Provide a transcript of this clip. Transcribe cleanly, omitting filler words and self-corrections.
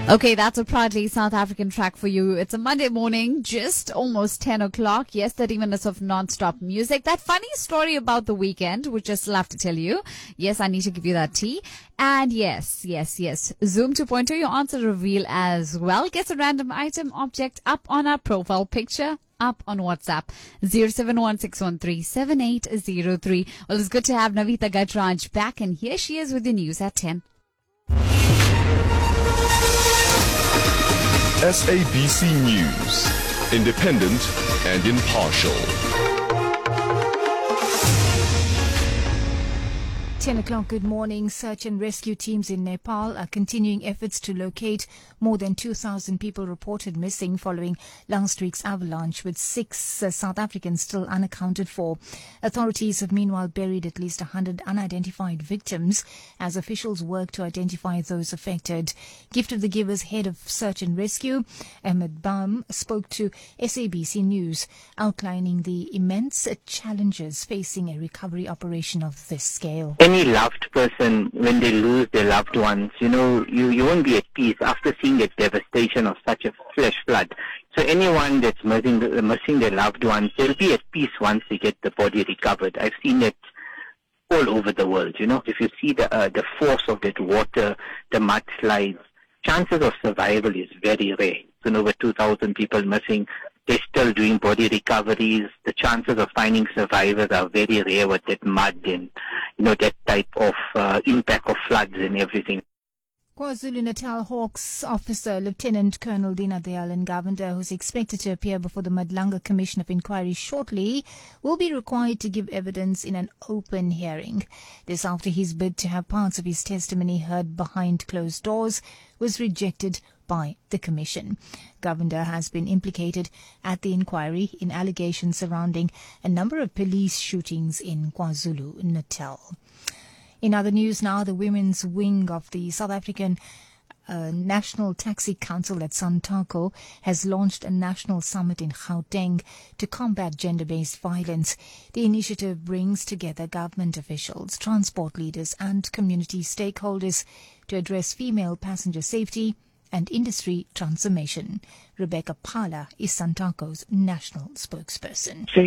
Okay, that's a proudly South African track for you. It's a Monday morning, just almost 10 o'clock. Yes, 30 minutes of non-stop music. That funny story about the weekend, which I still have to tell you. Yes, I need to give you that tea. And yes. Zoom 2.0, your answer reveal as well. Gets a random item object up on our profile picture. Up on WhatsApp 0716137803. Well, it's good to have Navita Gajraj back, and here she is with the news at 10. SABC News, independent and impartial. 10 o'clock, good morning. Search and rescue teams in Nepal are continuing efforts to locate more than 2,000 people reported missing following last week's avalanche, with 6 South Africans still unaccounted for. Authorities have meanwhile buried at least 100 unidentified victims as officials work to identify those affected. Gift of the Giver's head of search and rescue, Ahmed Bam, spoke to SABC News, outlining the immense challenges facing a recovery operation of this scale. Any loved person, when they lose their loved ones, you won't be at peace after seeing the devastation of such a flash flood. So anyone that's missing their loved ones, they'll be at peace once they get the body recovered. I've seen it all over the world. If you see the force of that water, the mudslides, chances of survival is very rare. So over 2,000 people missing. They're still doing body recoveries. The chances of finding survivors are very rare with that mud and, that type of impact of floods and everything. KwaZulu-Natal Hawks officer Lieutenant Colonel Dina Dayalan Govender, who's expected to appear before the Madlanga Commission of Inquiry shortly, will be required to give evidence in an open hearing. This after his bid to have parts of his testimony heard behind closed doors was rejected by the Commission. Govender has been implicated at the inquiry in allegations surrounding a number of police shootings in KwaZulu-Natal. In other news now, the women's wing of the South African National Taxi Council at SANTACO has launched a national summit in Gauteng to combat gender-based violence. The initiative brings together government officials, transport leaders and community stakeholders to address female passenger safety and industry transformation. Rebecca Pala is SANTACO's national spokesperson.